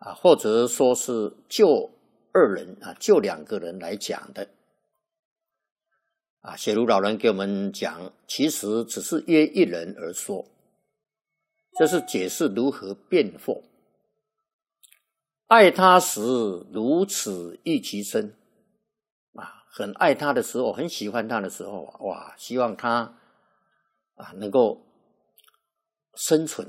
或者说是就二人就两个人来讲的雪如老人给我们讲，其实只是约一人而说，这是解释如何辩惑。爱他时如此忆其身很爱他的时候，很喜欢他的时候哇，希望他能够生存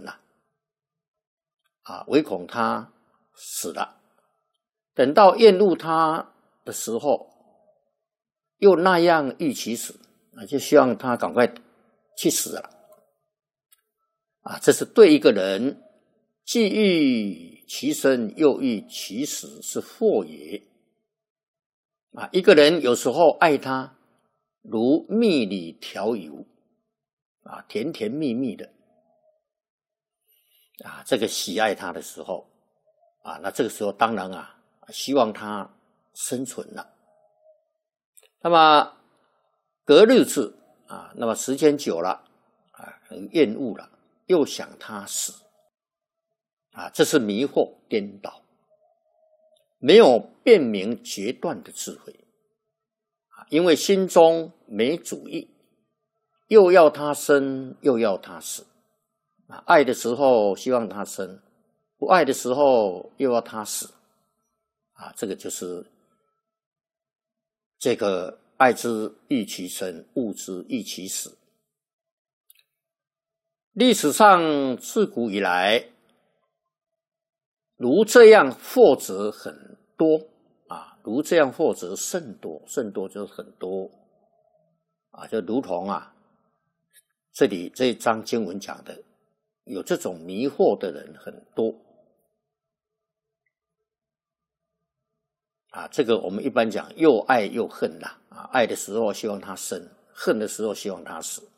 唯恐他死了。等到厌恶他的时候，又那样欲其死就希望他赶快去死了这是对一个人既欲其生又欲其死，是惑也一个人有时候爱他如蜜里调油甜甜蜜蜜的这个喜爱他的时候那这个时候当然希望他生存了。那么隔日子那么时间久了很厌恶了，又想他死这是迷惑颠倒，没有辨明决断的智慧因为心中没主意，又要他生又要他死爱的时候希望他生，不爱的时候又要他死这个就是这个爱之欲其生，恶之欲其死。历史上自古以来如这样惑者很多如这样惑者甚多，甚多就是很多就如同这里这一章经文讲的，有这种迷惑的人很多这个我们一般讲又爱又恨爱的时候希望他生，恨的时候希望他死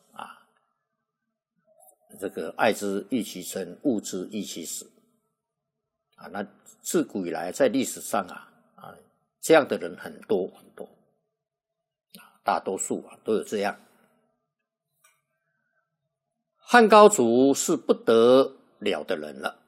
这个爱之欲其生，恶之欲其死那自古以来在历史上这样的人很多很多大多数都有这样。汉高祖是不得了的人了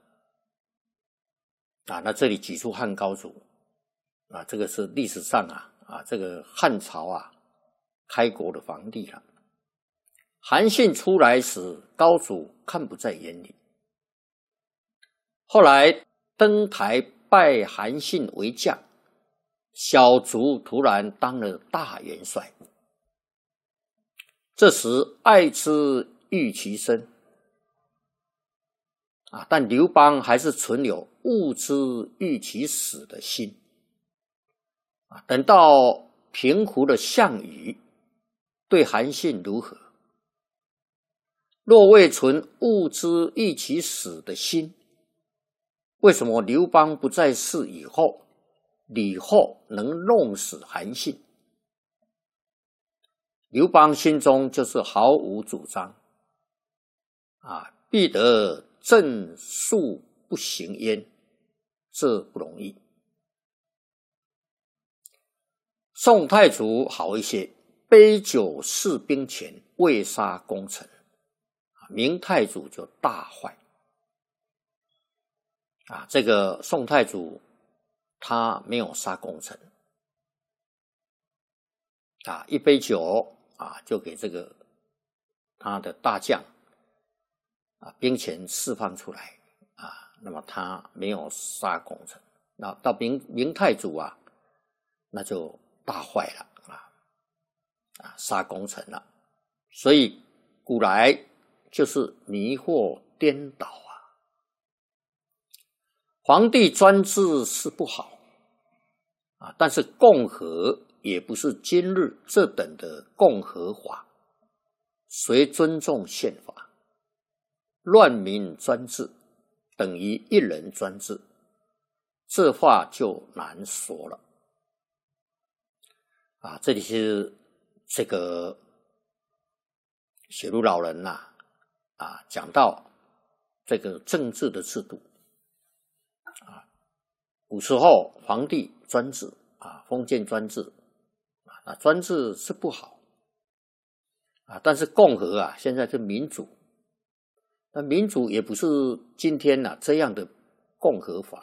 那这里举出汉高祖这个是历史上这个汉朝开国的皇帝了。韩信出来时，高祖看不在眼里，后来登台拜韩信为将，小卒突然当了大元帅，这时爱之欲其生但刘邦还是存有恶之欲其死的心等到平湖的项羽对韩信如何，若未存恶之欲其死的心，为什么刘邦不在世以后，吕后能弄死韩信？刘邦心中就是毫无主张必得正数不行焉，这不容易。宋太祖好一些，杯酒释兵权，未杀功臣，明太祖就大坏这个宋太祖他没有杀功臣一杯酒就给这个他的大将兵权释放出来那么他没有杀功臣，那到明太祖那就大坏了杀功臣了。所以古来就是迷惑颠倒皇帝专制是不好但是共和也不是今日这等的共和法，谁尊重宪法？乱民专制等于一人专制，这话就难说了这里是这个雪如老人讲到这个政治的制度古时候皇帝专制封建专制专制是不好但是共和现在是民主，那民主也不是今天这样的共和法